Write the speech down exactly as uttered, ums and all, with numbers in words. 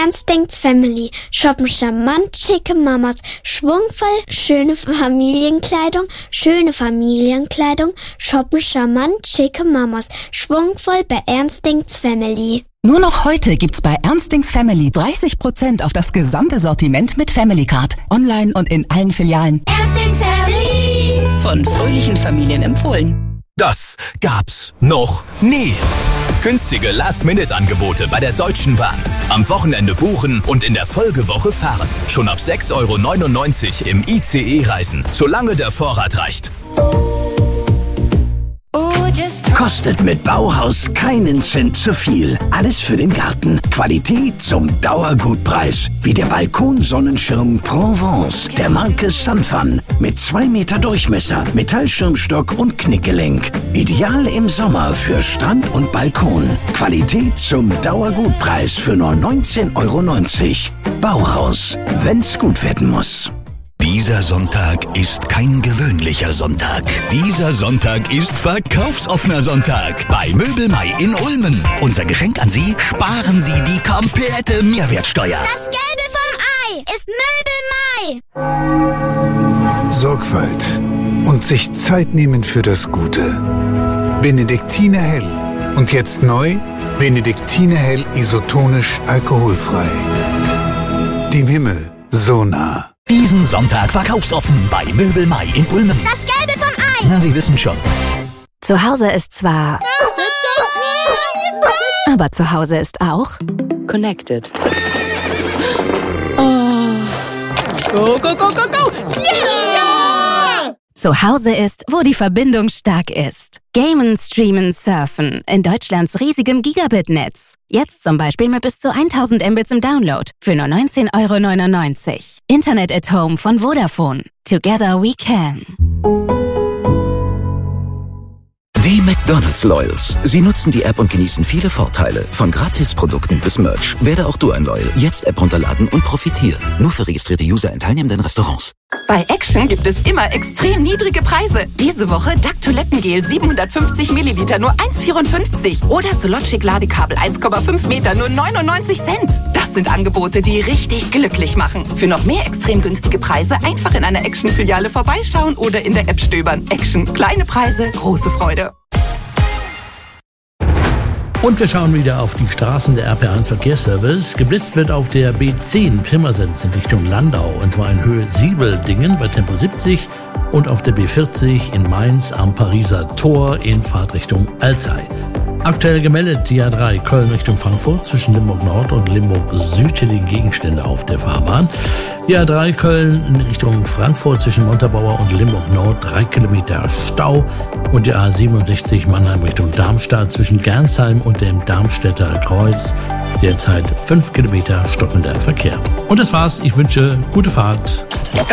Ernst denkt's Family. Shoppen charmant, schicke Mamas, schwungvoll, schöne Familienkleidung, schöne Familienkleidung. Shoppen charmant, schicke Mamas, schwungvoll bei Ernst denkt's Family. Nur noch heute gibt's bei Ernst denkt's Family dreißig Prozent auf das gesamte Sortiment mit Family Card. Online und in allen Filialen. Ernst denkt's Family. Von fröhlichen Familien empfohlen. Das gab's noch nie. Günstige Last-Minute-Angebote bei der Deutschen Bahn. Am Wochenende buchen und in der Folgewoche fahren. Schon ab sechs Euro neunundneunzig im I C E reisen, solange der Vorrat reicht. Kostet mit Bauhaus keinen Cent zu viel. Alles für den Garten. Qualität zum Dauergutpreis. Wie der Balkonsonnenschirm Provence der Marke Sunfun. Mit zwei Meter Durchmesser, Metallschirmstock und Knickgelenk. Ideal im Sommer für Strand und Balkon. Qualität zum Dauergutpreis für nur neunzehn Euro neunzig. Bauhaus, wenn's gut werden muss. Dieser Sonntag ist kein gewöhnlicher Sonntag. Dieser Sonntag ist verkaufsoffener Sonntag bei Möbel Mai in Ulmen. Unser Geschenk an Sie: sparen Sie die komplette Mehrwertsteuer. Das Gelbe vom Ei ist Möbel Mai. Sorgfalt und sich Zeit nehmen für das Gute. Benediktiner Hell. Und jetzt neu: Benediktiner Hell isotonisch alkoholfrei. Dem Himmel so nah. Diesen Sonntag verkaufsoffen bei Möbel Mai in Ulmen. Das Gelbe vom Ei. Na, Sie wissen schon. Zu Hause ist zwar... aber zu Hause ist auch... Connected. Oh. Go, go, go, go, go! Yeah! Zu Hause ist, wo die Verbindung stark ist. Gamen, streamen, surfen. In Deutschlands riesigem Gigabit-Netz. Jetzt zum Beispiel mit bis zu tausend Mbits im Download. Für nur neunzehn Euro neunundneunzig. Internet at Home von Vodafone. Together we can. Die McDonald's Loyals. Sie nutzen die App und genießen viele Vorteile. Von Gratisprodukten bis Merch. Werde auch du ein Loyal. Jetzt App runterladen und profitieren. Nur für registrierte User in teilnehmenden Restaurants. Bei Action gibt es immer extrem niedrige Preise. Diese Woche D A C Toilettengel siebenhundertfünfzig Milliliter nur eins Komma vierundfünfzig. Oder Sologic Ladekabel eins Komma fünf Meter nur neunundneunzig Cent. Das sind Angebote, die richtig glücklich machen. Für noch mehr extrem günstige Preise einfach in einer Action-Filiale vorbeischauen oder in der App stöbern. Action. Kleine Preise, große Freude. Und wir schauen wieder auf die Straßen der R P eins Verkehrsservice. Geblitzt wird auf der B zehn Pirmasens in Richtung Landau, und zwar in Höhe Siebeldingen bei Tempo siebzig, und auf der B vierzig in Mainz am Pariser Tor in Fahrtrichtung Alzey. Aktuell gemeldet die A drei Köln Richtung Frankfurt zwischen Limburg Nord und Limburg Süd. Hier liegen Gegenstände auf der Fahrbahn. Die A drei Köln in Richtung Frankfurt zwischen Montabaur und Limburg Nord drei Kilometer Stau. Und die A siebenundsechzig Mannheim Richtung Darmstadt zwischen Gernsheim und dem Darmstädter Kreuz. Derzeit fünf Kilometer stockender Verkehr. Und das war's. Ich wünsche gute Fahrt.